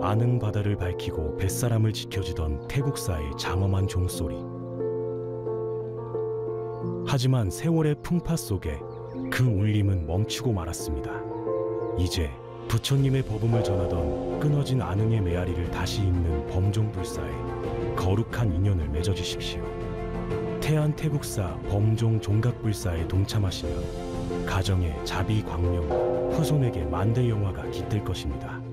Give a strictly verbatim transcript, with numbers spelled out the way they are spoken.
아능 바다를 밝히고 뱃사람을 지켜주던 태국사의 장엄한 종소리. 하지만 세월의 풍파 속에 그 울림은 멈추고 말았습니다. 이제 부처님의 법음을 전하던 끊어진 아능의 메아리를 다시 잇는 범종불사에 거룩한 인연을 맺어주십시오. 태안 태국사 범종 종각불사에 동참하시면 가정의 자비 광명, 후손에게 만대 영화가 깃들 것입니다.